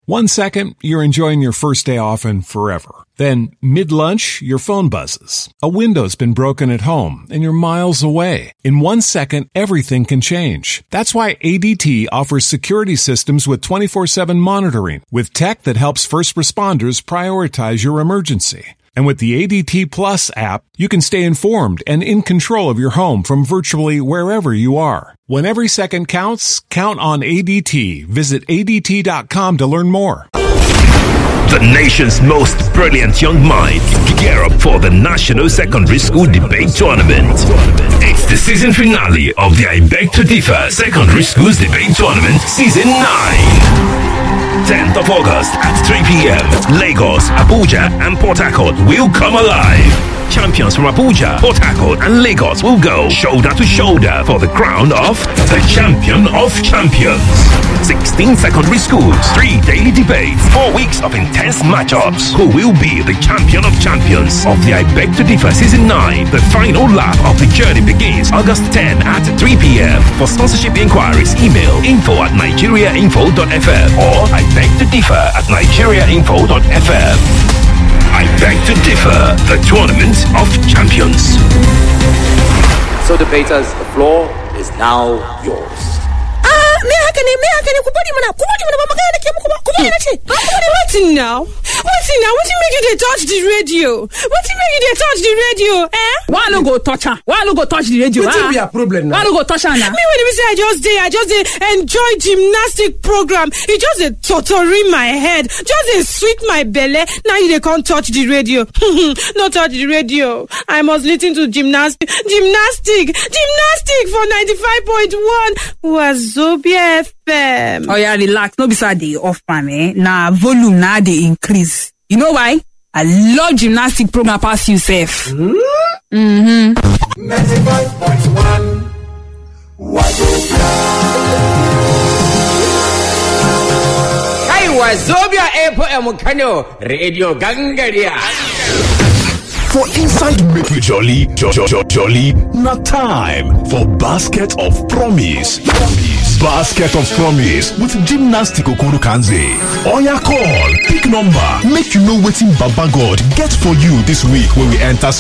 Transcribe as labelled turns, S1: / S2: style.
S1: 1 second, you're enjoying your first day off and forever. Then, mid-lunch, your phone buzzes. A window's been broken at home, and you're miles away. In 1 second, everything can change. That's why ADT offers security systems with 24/7 monitoring, with tech that helps first responders prioritize your emergency. And with the ADT Plus app, you can stay informed and in control of your home from virtually wherever you are. When every second counts, count on ADT. Visit ADT.com to learn more.
S2: The nation's most brilliant young minds gear up for the National Secondary School Debate Tournament. It's the season finale of the I Beg to Differ Secondary Schools Debate Tournament Season 9. 10th of August at 3 p.m. Lagos, Abuja, and Port Harcourt will come alive. Champions from Abuja, Port Harcourt, and Lagos will go shoulder to shoulder for the crown of the Champion of Champions. 16 secondary schools, 3 daily debates, 4 weeks of intense matchups. Who will be the Champion of Champions of the I Beg to Differ Season 9? The final lap of the journey begins August 10 at 3 p.m. For sponsorship inquiries, email info@nigeriainfo.fm or I Beg to Differ @nigeriainfo.fm. I Beg to Differ, the Tournament of Champions.
S3: So debaters, the floor is now yours.
S4: What's now? What make you dey touch the radio? What make you dey touch the radio?
S5: Why no go touch her? Why no go touch the radio?
S6: What be a problem now?
S5: Why no go touch her now?
S4: Me when say I just enjoy gymnastic program. It just dey tottering my head, just dey sweet my belly. Now you dey can't touch the radio. No touch the radio. I must listen to gymnastic for 95.1 Wazobia FM.
S5: Oh yeah, relax. No be so they off man, Nah, volume now they increase. You know why? I love gymnastic program past you, safe.
S7: 95.1 Wazobia.
S6: Hey, Wazobia Airport Mukano Radio Gangaria.
S2: For inside make you jolly, not time for Basket of Promise. Basket of Promise with Gymnastic Okoro Kanze. On your call, pick number, make you know wetin Baba God get for you this week when we enter